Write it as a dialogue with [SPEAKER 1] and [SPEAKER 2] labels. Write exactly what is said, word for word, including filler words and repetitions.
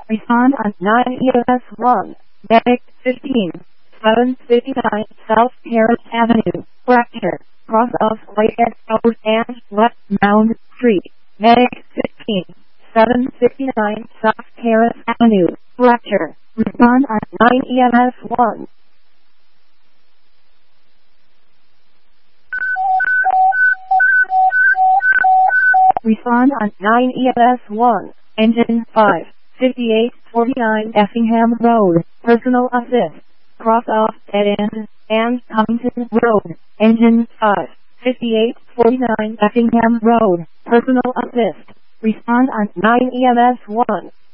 [SPEAKER 1] Respond on nine E M S one. Medic fifteen. seven fifty-nine South Harris Avenue, Rector. Cross off right at South and left Mound Street. Medic fifteen. seven fifty-nine South Harris Avenue, Rector. Respond on nine E M S one. Respond on nine E M S one. Engine five. fifty-eight forty-nine Effingham Road. Personal assist. Cross off dead end and Covington Road. Engine five. fifty-eight forty-nine Effingham Road. Personal assist. Respond on nine E M S one.